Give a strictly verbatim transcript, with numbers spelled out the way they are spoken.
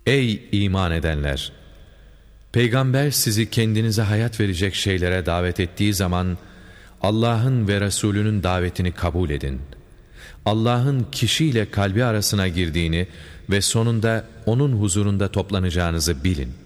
Ey iman edenler! Peygamber sizi kendinize hayat verecek şeylere davet ettiği zaman Allah'ın ve Resulünün davetini kabul edin. Allah'ın kişiyle kalbi arasına girdiğini ve sonunda onun huzurunda toplanacağınızı bilin.